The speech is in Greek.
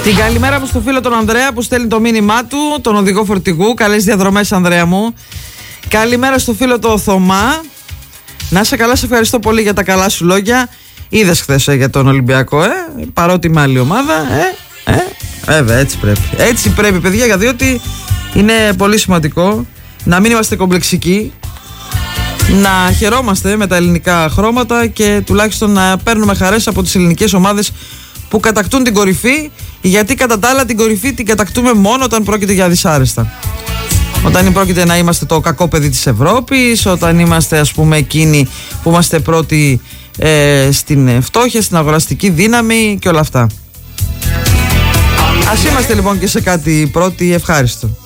Την καλημέρα μου στο φίλο τον Ανδρέα που στέλνει το μήνυμά του, τον οδηγό φορτηγού. Καλές διαδρομές, Ανδρέα μου. Καλημέρα στο φίλο το Θωμά. Να είσαι καλά, σε ευχαριστώ πολύ για τα καλά σου λόγια. Είδες χθες για τον Ολυμπιακό, παρότι με άλλη ομάδα, βέβαια, έτσι πρέπει. Έτσι πρέπει, παιδιά, διότι είναι πολύ σημαντικό να μην είμαστε κομπλεξικοί, να χαιρόμαστε με τα ελληνικά χρώματα και τουλάχιστον να παίρνουμε χαρές από τις ελληνικές ομάδες που κατακτούν την κορυφή, γιατί κατά τα άλλα την κορυφή την κατακτούμε μόνο όταν πρόκειται για δυσάρεστα. Όταν πρόκειται να είμαστε το κακό παιδί της Ευρώπης, όταν είμαστε ας πούμε εκείνοι που είμαστε πρώτοι στην φτώχεια, στην αγοραστική δύναμη και όλα αυτά. Ας είμαστε λοιπόν και σε κάτι πρώτοι ευχάριστο.